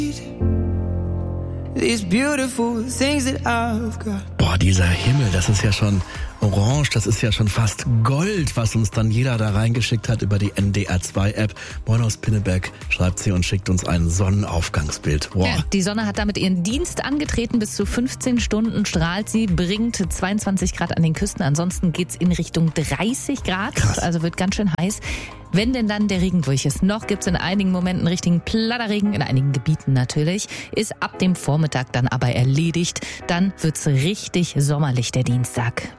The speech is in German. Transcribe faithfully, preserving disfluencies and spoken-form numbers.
These beautiful things that I've got. Boah, dieser Himmel, das ist ja schon orange, das ist ja schon fast Gold, was uns dann jeder da reingeschickt hat über die N D R zwei App. Moin aus Pinneberg, schreibt sie und schickt uns ein Sonnenaufgangsbild. Wow. Ja, die Sonne hat damit ihren Dienst angetreten. Bis zu fünfzehn Stunden strahlt sie, bringt zweiundzwanzig Grad an den Küsten. Ansonsten geht's in Richtung dreißig Grad. Krass. Also wird ganz schön heiß. Wenn denn dann der Regen durch ist. Noch gibt's in einigen Momenten richtigen Platterregen, in einigen Gebieten natürlich. Ist ab dem Vormittag dann aber erledigt. Dann wird's richtig sommerlich, der Dienstag.